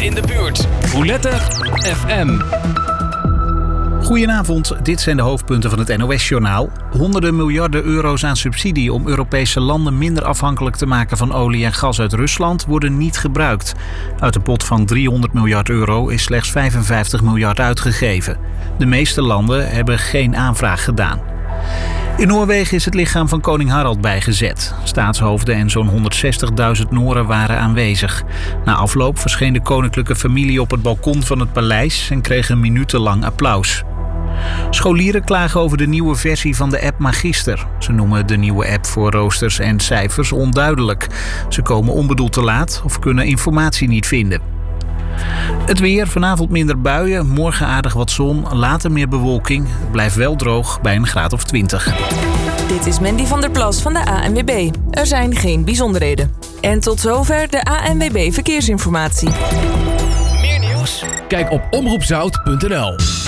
in de buurt. Roulette FM. Goedenavond, dit zijn de hoofdpunten van het NOS-journaal. Honderden miljarden euro's aan subsidie om Europese landen minder afhankelijk te maken van olie en gas uit Rusland worden niet gebruikt. Uit de pot van 300 miljard euro is slechts 55 miljard uitgegeven. De meeste landen hebben geen aanvraag gedaan. In Noorwegen is het lichaam van koning Harald bijgezet. Staatshoofden en zo'n 160.000 Noren waren aanwezig. Na afloop verscheen de koninklijke familie op het balkon van het paleis en kreeg een minutenlang applaus. Scholieren klagen over de nieuwe versie van de app Magister. Ze noemen de nieuwe app voor roosters en cijfers onduidelijk. Ze komen onbedoeld te laat of kunnen informatie niet vinden. Het weer, vanavond minder buien, morgen aardig wat zon, later meer bewolking. Het blijft wel droog bij een graad of 20. Dit is Mandy van der Plas van de ANWB. Er zijn geen bijzonderheden. En tot zover de ANWB Verkeersinformatie. Meer nieuws? Kijk op omroepzout.nl.